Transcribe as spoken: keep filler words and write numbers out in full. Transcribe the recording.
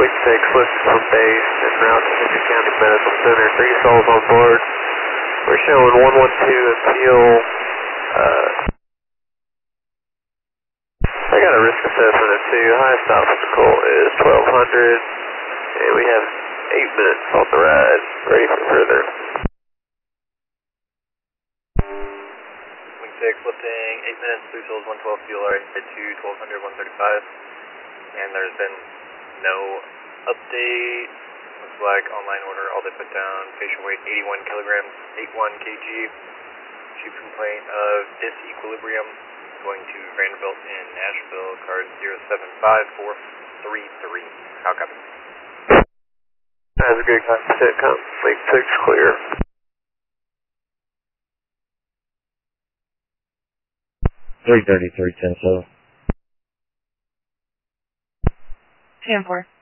Wing six, lifted from base, en route to Henry County Medical Center. Three souls on board. We're showing one one two appeal. Uh, I got a risk assessment at two. Highest obstacle is twelve hundred, and we have eight minutes on the ride. Ready for further. Wing six, lifting eight minutes, three souls, one twelve, fuel right at two, twelve hundred, one thirty-five. And there's been no update. Looks like online order, all they put down, patient weight eighty-one kilograms, eighty-one kilograms. Chief complaint of disequilibrium, going to Vanderbilt in Nashville, card zero seven five four three three. How copy? That's a good contact. Wing six clear. three thirty-three, ten seven. ten four.